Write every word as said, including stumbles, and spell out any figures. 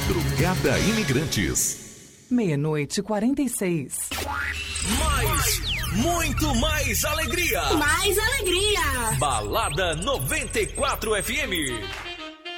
Madrugada Imigrantes. Meia-noite e quarenta e seis. Mais, muito mais alegria. Mais alegria. Balada noventa e quatro F M.